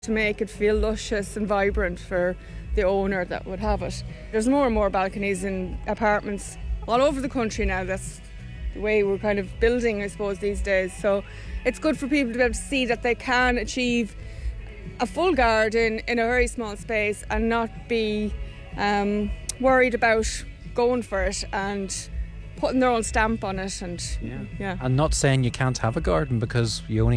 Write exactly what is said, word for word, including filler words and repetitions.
to make it feel luscious and vibrant for the owner that would have it. There's more and more balconies in apartments all over the country now. That's the way we're kind of building, I suppose, these days. So it's good for people to be able to see that they can achieve a full garden in a very small space and not be um, worried about going for it and putting their own stamp on it. And yeah. yeah. And not saying you can't have a garden because you only